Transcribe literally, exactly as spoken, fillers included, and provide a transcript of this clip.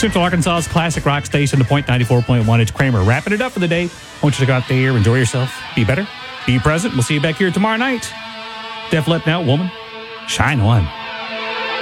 Central Arkansas's classic rock station, The Point ninety-four point one. It's Kramer wrapping it up for the day. I want you to go out there, enjoy yourself, be better, be present. We'll see you back here tomorrow night. Def Leppard now, woman, shine on.